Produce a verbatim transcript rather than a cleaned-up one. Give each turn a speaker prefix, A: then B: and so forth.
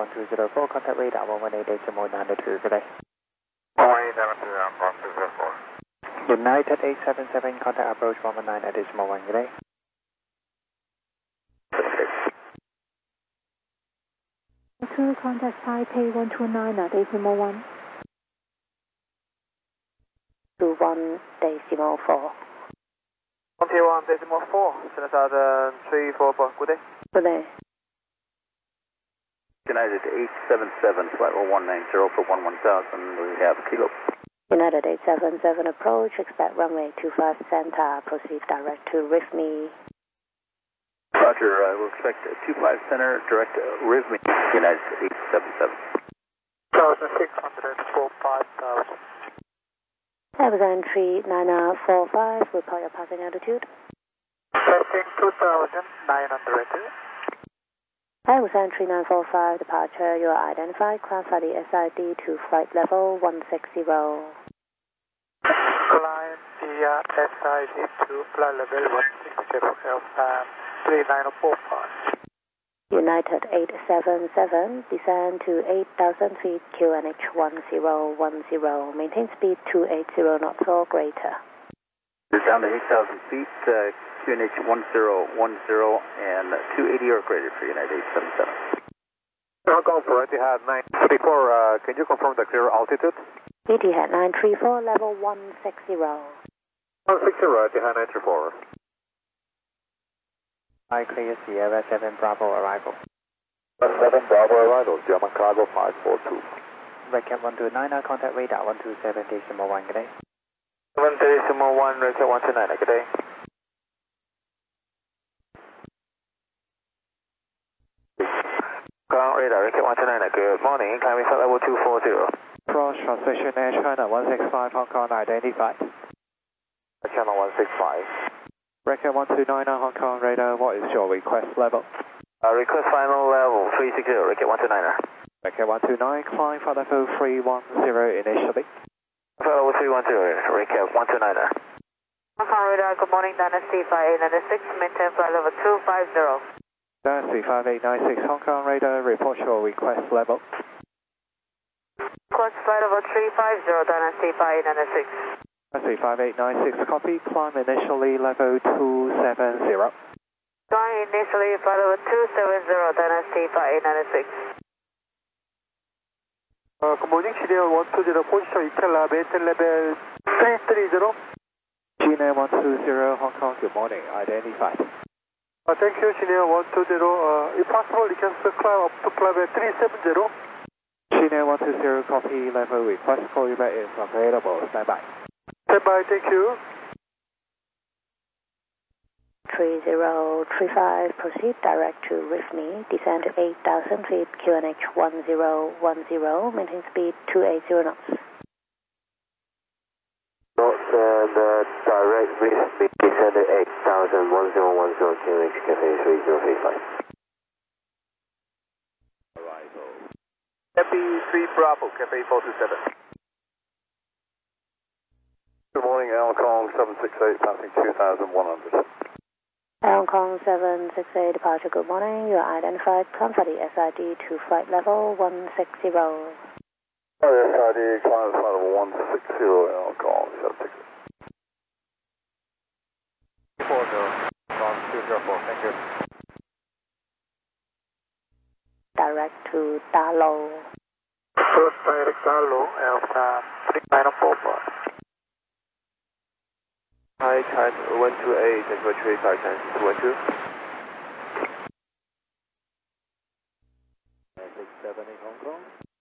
A: one two zero four, contact radar one one eight decimal nine two, good day.
B: one one eight seven two one two zero four.
A: United eight seven seven, contact approach one one nine at decimal one, good day.
C: Two, contact Taipei one two nine at decimal one.
D: two one decimal four.
E: one T one decimal four, Sinasada three four four, good day.
D: Good day.
F: United eight seven seven, flight one nine zero for one one thousand, we have kilo.
D: United eight seven seven approach, expect runway two five center, proceed direct to R I F M E.
F: Roger, I will expect two five center, direct R I F M E, United eight seven seven.
E: one thousand six hundred for five thousand.
D: Airbus entry nine four five, report your passing altitude.
E: Passing two thousand nine hundred.
D: Airbus entry nine four five, departure, you are identified, classify the S I D to flight level one sixty.
E: Climb via S I D to flight level one sixty, Alpha three nine four five.
D: United eight seven seven, descend to eight thousand feet, Q N H one zero one zero, maintain speed two eighty knots or greater.
F: We're down to eight thousand feet, uh, Q N H one zero one zero and two eighty or greater for United eight seven seven.
E: Hong Kong for Etihad nine three four, uh, can you confirm the clear altitude?
D: Etihad nine three four, level one sixty.
E: one sixty, Etihad nine three four.
A: I clear Sierra seven Bravo arrival.
E: seven Bravo arrival, German cargo five four two.
A: Recap one two nine, contact radar one two seven decimal one, good day.
E: seven decimal one, Recap one two nine, good day. Ground radar, Recap one two nine, good morning, incoming flight level two four zero.
A: Cross transmission Air China one six five, Hong Kong identified.
E: Channel one six five.
A: Recap one two nine, Hong Kong radar, what is your request level?
E: Uh, request final level three sixty, Recap one two nine.
A: Recap one two nine, climb flight level three one zero initially.
E: Flight level three one zero, Recap one two nine.
G: Hong Kong radar, good morning, Dynasty five eight nine six, maintain flight level two five zero.
A: Dynasty five eight nine six, Hong Kong radar, report your request level.
G: Request flight level three five zero, Dynasty five eight nine six.
A: Dynasty five eight nine six, copy, climb initially level two seven zero.
G: Climb initially flight level two seven zero, Dynasty five eight nine six.
E: Uh, good morning, Chile one two zero, position Ikela, maintain level three three zero.
A: Chile one two zero, Hong Kong, good morning, identified.
E: Uh, thank you, Chile one two zero. Uh, if possible, you can climb up to level three seven zero.
A: Chile one two zero, copy, level request call you back is available, stand by.
E: Stand by, thank you.
D: three zero three five, proceed direct to R I F M E, descend to eight thousand feet, Q N H one zero one zero, maintain speed two eighty knots.
F: Knots and uh, direct R I F M E, descend to eight thousand, one zero one zero, Q N H Cafe three zero three five.
E: Arrival. Cafe three Bravo, Cafe four two seven. Good morning, Hong Kong seven six eight, passing two thousand one hundred.
D: Hong Kong seven six eight, departure, good morning, you are identified, climb for the S I D to flight level one sixty.
E: Oh, S I D, climb flight level one sixty, Hong Kong seven six eight. four zero, one two zero four, thank you.
D: Direct to Dalo.
E: First direct Dalo, Alpha three nine four four. Hi, Cat one two eight, and virtually Titan two one two.
F: six seven eight Hong Kong.